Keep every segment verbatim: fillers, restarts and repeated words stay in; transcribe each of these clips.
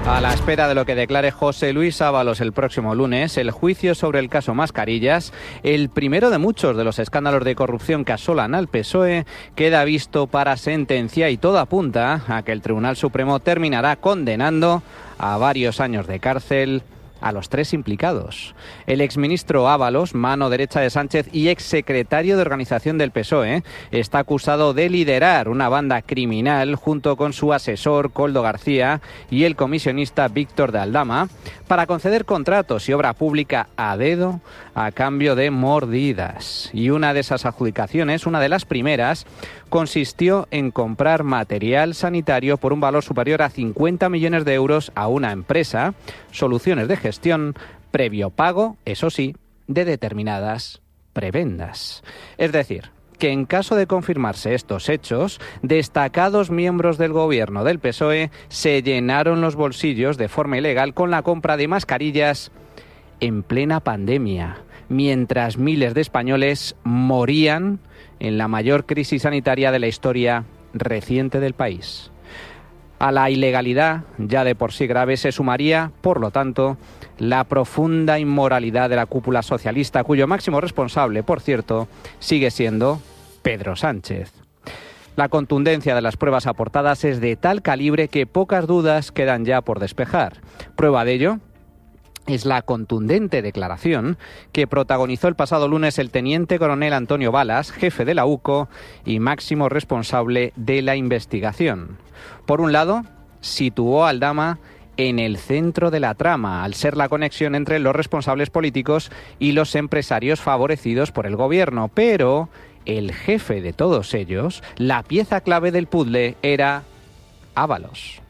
A la espera de lo que declare José Luis Ábalos el próximo lunes, el juicio sobre el caso Mascarillas, el primero de muchos de los escándalos de corrupción que asolan al P S O E, queda visto para sentencia y todo apunta a que el Tribunal Supremo terminará condenando a varios años de cárcel a los tres implicados. El exministro Ábalos, mano derecha de Sánchez y exsecretario de organización del P S O E, está acusado de liderar una banda criminal junto con su asesor Koldo García y el comisionista Víctor de Aldama para conceder contratos y obra pública a dedo a cambio de mordidas. Y una de esas adjudicaciones, una de las primeras, consistió en comprar material sanitario por un valor superior a cincuenta millones de euros a una empresa, Soluciones de Gestión, previo pago, eso sí, de determinadas prebendas. Es decir, que en caso de confirmarse estos hechos, destacados miembros del gobierno del P S O E se llenaron los bolsillos de forma ilegal con la compra de mascarillas en plena pandemia, mientras miles de españoles morían en la mayor crisis sanitaria de la historia reciente del país. A la ilegalidad, ya de por sí grave, se sumaría, por lo tanto, la profunda inmoralidad de la cúpula socialista, cuyo máximo responsable, por cierto, sigue siendo Pedro Sánchez. La contundencia de las pruebas aportadas es de tal calibre que pocas dudas quedan ya por despejar. Prueba de ello es la contundente declaración que protagonizó el pasado lunes el teniente coronel Antonio Balas, jefe de la U C O y máximo responsable de la investigación. Por un lado, situó a Aldama en el centro de la trama, al ser la conexión entre los responsables políticos y los empresarios favorecidos por el gobierno. Pero el jefe de todos ellos, la pieza clave del puzzle, era Ábalos.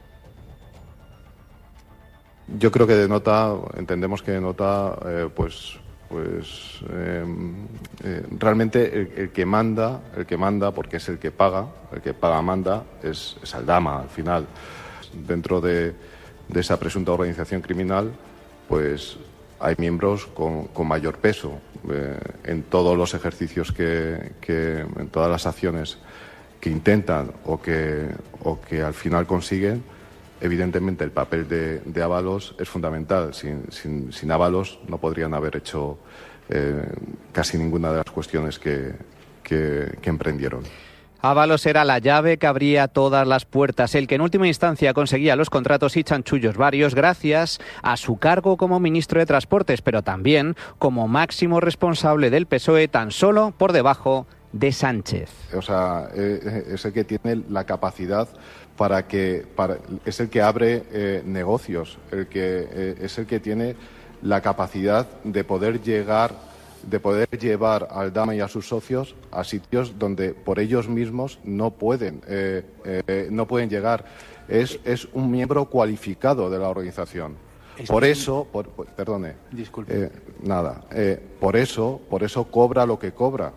Yo creo que denota, entendemos que denota, eh, pues, pues eh, eh, realmente el, el que manda, el que manda, porque es el que paga, el que paga manda, es, es Aldama al final. Dentro de, de esa presunta organización criminal, pues hay miembros con, con mayor peso eh, en todos los ejercicios que, que, en todas las acciones que intentan o que, o que al final consiguen. Evidentemente el papel de, de Ábalos es fundamental. Sin, sin, sin Ábalos no podrían haber hecho eh, casi ninguna de las cuestiones que, que, que emprendieron. Ábalos era la llave que abría todas las puertas, el que en última instancia conseguía los contratos y chanchullos varios gracias a su cargo como ministro de Transportes, pero también como máximo responsable del P S O E, tan solo por debajo de Sánchez. O sea, eh, es el que tiene la capacidad para que para, es el que abre eh, negocios, el que eh, es el que tiene la capacidad de poder llegar, de poder llevar a Aldama y a sus socios a sitios donde por ellos mismos no pueden eh, eh, no pueden llegar. Es es un miembro cualificado de la organización. Por eso, por, por, perdone, disculpe, eh, nada, eh, por eso, por eso cobra lo que cobra.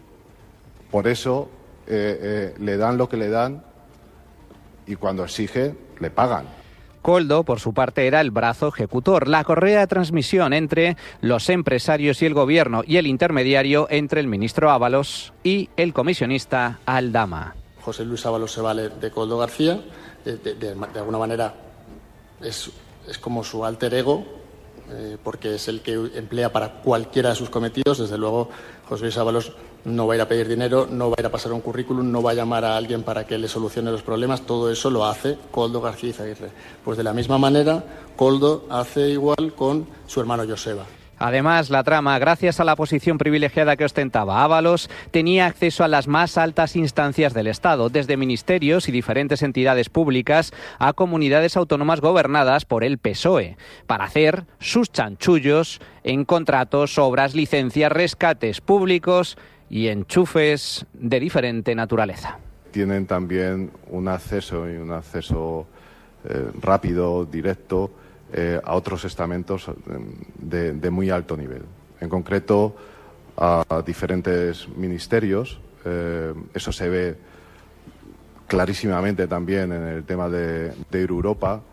Por eso eh, eh, le dan lo que le dan y cuando exige, le pagan. Koldo, por su parte, era el brazo ejecutor, la correa de transmisión entre los empresarios y el gobierno y el intermediario entre el ministro Ábalos y el comisionista Aldama. José Luis Ábalos se vale de Koldo García, de, de, de, de alguna manera es, es como su alter ego, eh, porque es el que emplea para cualquiera de sus cometidos. Desde luego, José Luis Ábalos no va a ir a pedir dinero, no va a ir a pasar un currículum, no va a llamar a alguien para que le solucione los problemas. Todo eso lo hace Koldo García Izaguirre. Pues de la misma manera, Koldo hace igual con su hermano Joseba. Además, la trama, gracias a la posición privilegiada que ostentaba Ábalos, tenía acceso a las más altas instancias del Estado, desde ministerios y diferentes entidades públicas a comunidades autónomas gobernadas por el P S O E, para hacer sus chanchullos en contratos, obras, licencias, rescates públicos y enchufes de diferente naturaleza. Tienen también un acceso y un acceso eh, rápido, directo, eh, a otros estamentos de, de muy alto nivel. En concreto, a, a diferentes ministerios. Eh, eso se ve clarísimamente también en el tema de, de Europa.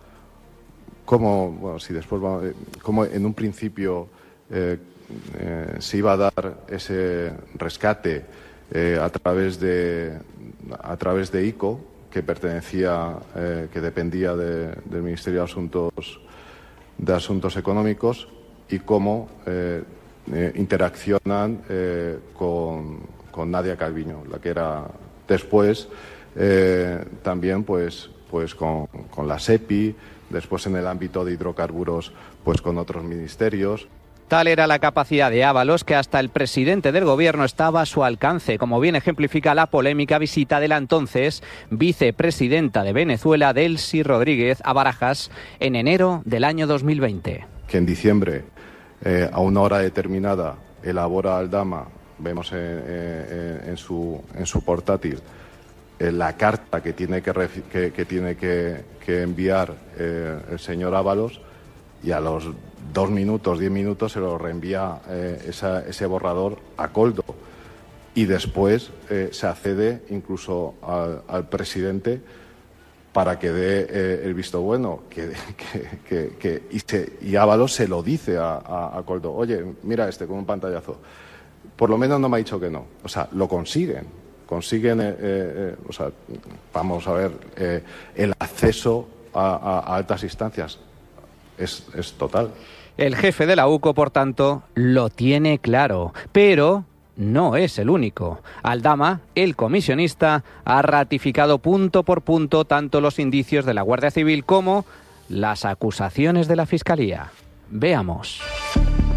Como, bueno, si después vamos, como en un principio eh, Eh, se iba a dar ese rescate eh, a través de a través de I C O, que pertenecía, eh, que dependía de, del Ministerio de Asuntos, de Asuntos Económicos y cómo eh, eh, interaccionan eh, con, con Nadia Calviño, la que era después eh, también pues, pues con, con la SEPI, después en el ámbito de hidrocarburos pues con otros ministerios. Tal era la capacidad de Ábalos que hasta el presidente del gobierno estaba a su alcance, como bien ejemplifica la polémica visita de la entonces vicepresidenta de Venezuela, Delcy Rodríguez, a Barajas en enero del año dos mil veinte. Que en diciembre, eh, a una hora determinada, elabora Aldama, vemos en, en, en, su, en su portátil, eh, la carta que tiene que, que, que, tiene que, que enviar eh, el señor Ábalos, y a los dos minutos, diez minutos se lo reenvía eh, esa, ese borrador a Koldo. Y después eh, se accede incluso al, al presidente para que dé eh, el visto bueno. Que, que, que, que, y, se, y Ábalos se lo dice a, a, a Koldo. Oye, mira este con un pantallazo. Por lo menos no me ha dicho que no. O sea, lo consiguen. Consiguen, eh, eh, o sea, vamos a ver, eh, el acceso a, a, a altas instancias. Es, es total. El jefe de la U C O, por tanto, lo tiene claro, pero no es el único. Aldama, el comisionista, ha ratificado punto por punto tanto los indicios de la Guardia Civil como las acusaciones de la Fiscalía. Veamos.